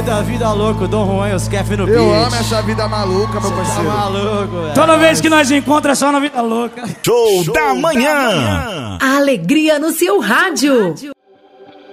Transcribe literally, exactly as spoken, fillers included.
muita vida louca, o Dom Juan e os Kef no beat. Eu amo essa vida maluca, meu parceiro. Tá maluco, velho. Toda vez que nós encontramos é só na vida louca. Show, Show da manhã. A alegria no seu rádio.